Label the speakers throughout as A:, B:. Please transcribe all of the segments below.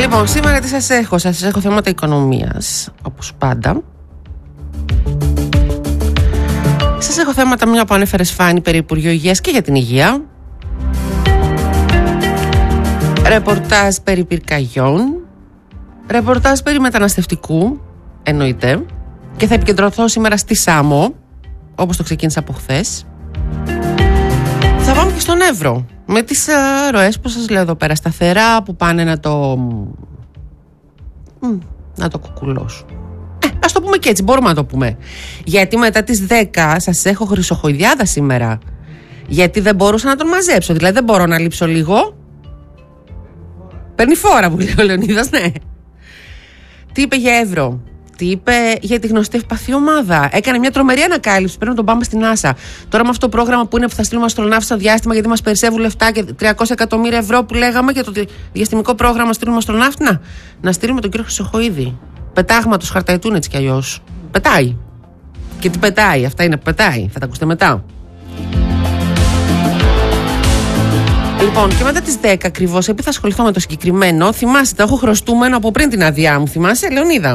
A: Λοιπόν, σήμερα τι σας έχω? Σας έχω θέματα οικονομίας, όπως πάντα. Σας έχω θέματα, μια που ανέφερες Φάνη, περί Υπουργείου Υγείας και για την υγεία. Ρεπορτάζ περί πυρκαγιών. Ρεπορτάζ περί μεταναστευτικού, εννοείται. Και θα επικεντρωθώ σήμερα στη Σάμο, όπως το ξεκίνησα από χθες. Θα πάμε και στον Εύρο, με τις ροές που σας λέω εδώ πέρα, σταθερά, που πάνε να το κουκουλώσουν. Ας το πούμε και έτσι, μπορούμε να το πούμε. Γιατί μετά τις 10 σας έχω χρυσοχοϊδιάδα σήμερα. Γιατί δεν μπορούσα να τον μαζέψω. Δηλαδή δεν μπορώ να λείψω λίγο. Παίρνει φόρα που λέει ο Λεωνίδας, ναι. Τι είπε για Εύρο? Τι είπε για τη γνωστή ευπαθή ομάδα? Έκανε μια τρομερή ανακάλυψη. Πρέπει να τον πάμε στην NASA. Τώρα με αυτό το πρόγραμμα που είναι που θα στείλουμε αστροναύτη στο διάστημα, γιατί μας περισσεύουν λεφτά και 300 εκατομμύρια ευρώ που λέγαμε για το διαστημικό πρόγραμμα, στείλουμε αστροναύτη. Να στείλουμε τον κύριο Χρυσοχοΐδη. Πετάγματος χαρταϊτούν έτσι κι αλλιώς. Πετάει. Και τι πετάει? Αυτά είναι που πετάει. Θα τα ακούσετε μετά. Λοιπόν, και μετά τις 10 ακριβώς, επειδή θα ασχοληθώ με το συγκεκριμένο, θυμάσαι, το έχω χρωστούμενο από πριν την άδειά μου. Θυμάσαι, Λεωνίδα?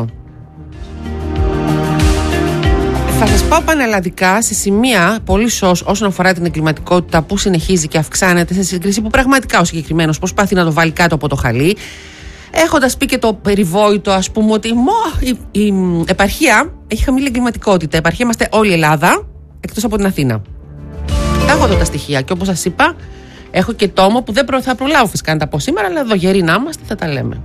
A: Θα σας πάω πανελλαδικά σε σημεία πολύ όσον αφορά την εγκληματικότητα που συνεχίζει και αυξάνεται σε σύγκριση που πραγματικά ο συγκεκριμένος προσπαθεί να το βάλει κάτω από το χαλί. Έχοντας πει και το περιβόητο, ας πούμε, ότι η επαρχία έχει χαμηλή εγκληματικότητα. Η επαρχία είμαστε όλη η Ελλάδα, εκτός από την Αθήνα. Τα έχω εδώ τα στοιχεία και όπως σας είπα, έχω και τόμο που δεν θα προλάβω φυσικά να τα πω σήμερα, αλλά εδώ γεροί να είμαστε, θα τα λέμε.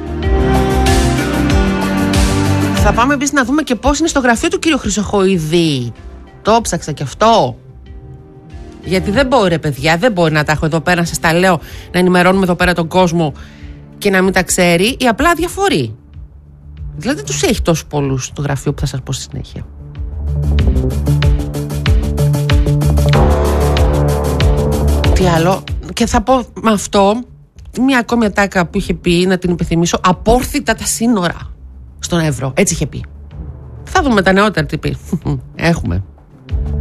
A: Θα πάμε επίσης να δούμε και πώς είναι στο γραφείο του κύριου Χρυσοχοΐδη. Το ψάξα και αυτό. Γιατί δεν μπορεί, παιδιά, δεν μπορεί να τα έχω εδώ πέρα, να σας τα λέω, να ενημερώνουμε εδώ πέρα τον κόσμο και να μην τα ξέρει, ή απλά διαφορεί. Δηλαδή δεν τους έχει τόσους πολλούς στο γραφείο που θα σας πω στη συνέχεια. Τι άλλο? Και θα πω με αυτό μια ακόμη ατάκα που είχε πει, να την υπενθυμίσω: απόρθητα τα σύνορα στον Εύρο. Έτσι είχε πει. Θα δούμε τα νεότερα τι πει. Έχουμε.